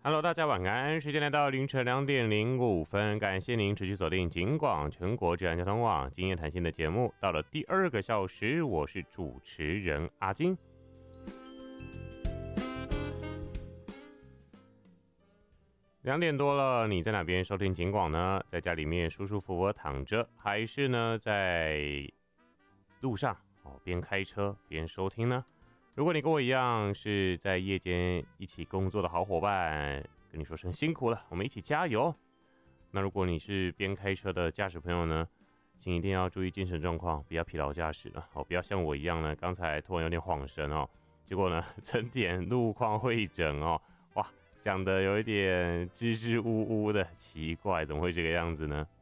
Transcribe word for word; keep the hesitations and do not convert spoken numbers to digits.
Hello， 大家晚安。时间来到凌晨两点零五分，感谢您持续锁定警广全国治安交通网今夜谈心的节目。到了第二个小时，我是主持人阿金。两点多了，你在哪边收听警广呢？在家里面舒舒服服躺着，还是呢在路上哦，边开车边收听呢？如果你跟我一样是在夜间一起工作的好伙伴，跟你说声辛苦了，我们一起加油。那如果你是边开车的驾驶朋友呢，请一定要注意精神状况，不要疲劳驾驶了哦，不要像我一样呢，刚才突然有点晃神哦，结果呢整点路况会诊哦，哇，讲的有一点支支吾吾的，奇怪，怎么会这个样子呢？